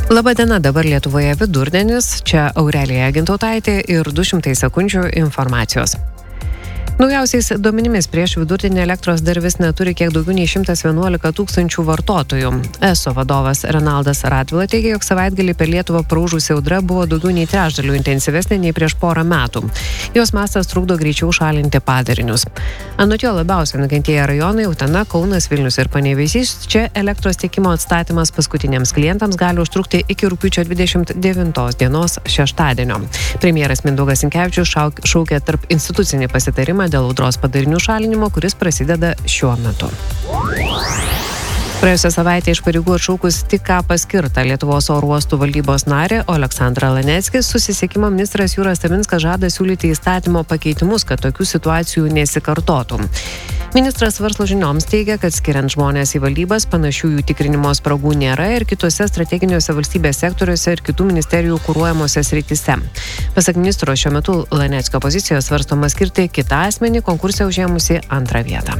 Labadiena, dabar Lietuvoje vidurdienis, čia Aurelija Gintautaitė ir 200 sekundžių informacijos. Naujausiais duomenimis prieš vidurdienį elektros dar vis neturi kiek daugiau nei 111 tūkstančių vartotojų. ESO vadovas Renaldas Radvila teigia, jog savaitgalį per Lietuvą praūžusi audra buvo daugiau nei trečdaliu intensyvesnė nei prieš porą metų. Jos mastas trukdo greičiau šalinti padarinius. Anot jo labiausiai nukentėję rajonai Utena, Kaunas, Vilnius ir Panevėžys. Čia elektros tiekimo atstatymas paskutiniams klientams gali užtrukti iki rugpjūčio 29 dienos šeštadienio. Premjeras Mindaugas Sinkevičius šaukia tarp institucinį pasitarimą dėl audros padarinių šalinimo, kuris prasideda šiuo metu. Praėjusią savaitę iš pareigų atšaukus tik ką paskirtą Lietuvos oro uostų valdybos narį Oleksandrą Laneckis, susisiekimo ministras Jūras Taminskas žada siūlyti įstatymo pakeitimus, kad tokių situacijų nesikartotų. Ministras Verslo žinioms teigia, kad skiriant žmonės į valdybas panašių jų tikrinimo spragų nėra ir kitose strateginiuose valstybės sektoriuose ir kitų ministerijų kuruojamose srityse. Pasak ministro, šiuo metu Laneckio pozicijoje svarstoma skirti kitą asmenį, konkurse užėmusi antrą vietą.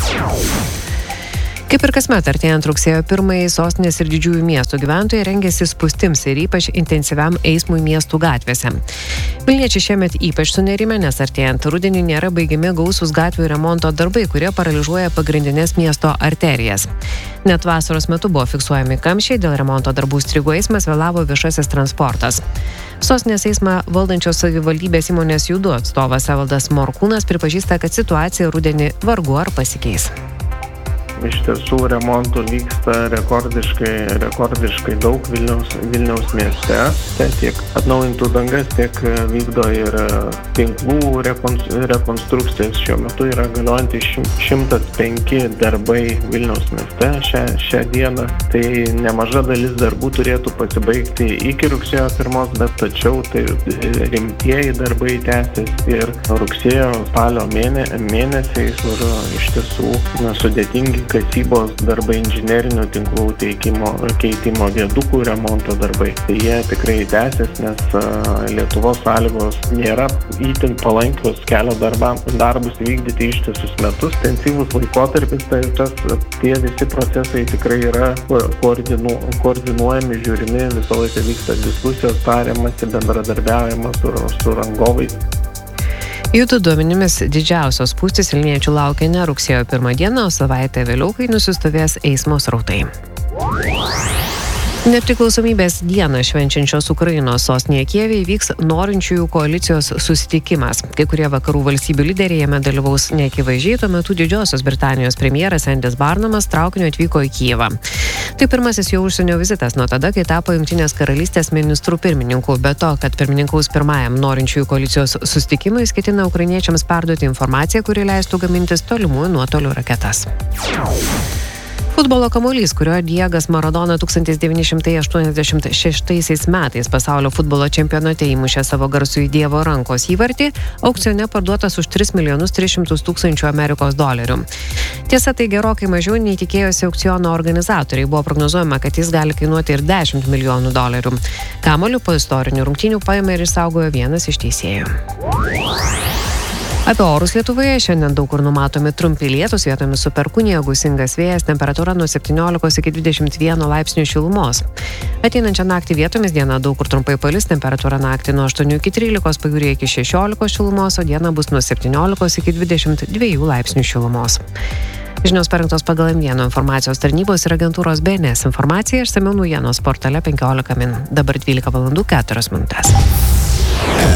Kaip ir kasmet artėjant rugsėjo 1, sostinės ir didžiųjų miestų gyventojai rengiasi spūstims ir ypač intensyviam eismui miestų gatvėse. Vilniečiai šiemet ypač sunerimę, nes artėjant rudenį nėra baigiami gausūs gatvių remonto darbai, kurie paralyžuoja pagrindinės miesto arterijas. Net vasaros metu buvo fiksuojami kamščiai, dėl remonto darbų strigo eismas, vėlavo viešasis transportas. Sostinės eismą valdančios savivaldybės įmonės Judu atstovas Evaldas Morkūnas pripažįsta, kad situacija rudenį vargu ar pasikeis. Iš tiesų remontų vyksta rekordiškai daug Vilniaus mieste. Ten tiek atnaujintų dangas, tiek vykdo ir tinklų rekonstrukcijas. Šiuo metu yra galiojantys 105 darbai Vilniaus mieste šią dieną. Tai nemaža dalis darbų turėtų pasibaigti iki rugsėjo 1, bet tačiau tai rimtieji darbai tęsis ir rugsėjo spalio mėnesiais, kur iš tiesų sudėtingi kasybos darbai, inžinerinių tinklų keitimo viadukų remonto darbai. Tai jie tikrai tęsis, nes Lietuvos sąlygos nėra itin palankios kelio darbus vykdyti ištisus metus. Intensyvus laikotarpis, tai tie visi procesai tikrai yra koordinuojami, žiūrimi, visą laiką vyksta diskusijos, tariamasi, bendradarbiavimas su rangovais. Judu duomenimis didžiausios spūstys vilniečių laukia ne rugsėjo 1 dieną, o savaitę vėliau, kai nusistovės eismo srautai. Nepriklausomybės dieną švenčiančios Ukrainos sostinėje Kijeve įvyks norinčiųjų koalicijos susitikimas. Kai kurie vakarų valstybių lyderiai jame dalyvaus neakivaizdžiai, tuo metu Didžiosios Britanijos premjeras Andis Barnamas traukiniu atvyko į Kijevą. Tai pirmasis jo užsienio vizitas nuo tada, kai tapo Jungtinės karalystės ministrų pirmininku. Be to, kad pirmininkaus pirmajam norinčiųjų koalicijos susitikimui jis ketina ukrainiečiams perduoti informaciją, kuri leistų gamintis tolimųjų nuotolių raketas. Futbolo kamuolys, kurio Diegas Maradona 1986 metais pasaulio futbolo čempionate įmušė savo garsųjį Dievo rankos įvartį, aukcione parduotas už $3,300,000 Amerikos dolerių. Tiesa, tai gerokai mažiau nei tikėjosi aukciono organizatoriai. Buvo prognozuojama, kad jis gali kainuoti ir $10 milijonų. Kamuolių po istorinių rungtynių paėmė ir išsaugojo vienas iš teisėjų. Apie orus Lietuvoje šiandien daug kur numatomi trumpi lietūs, vietomis su perkūnija, gūsingas vėjas, temperatūra nuo 17 iki 21 laipsnių šilumos. Ateinančią naktį vietomis dieną daug kur trumpai palis, temperatūra naktį nuo 8 iki 13, pajūryje iki 16 šilumos, o dieną bus nuo 17 iki 22 laipsnių šilumos. Žinios parengtos pagal M1 informacijos tarnybos ir agentūros BNS informaciją, išsamiau naujienos portale 15 min. Dabar 12:04.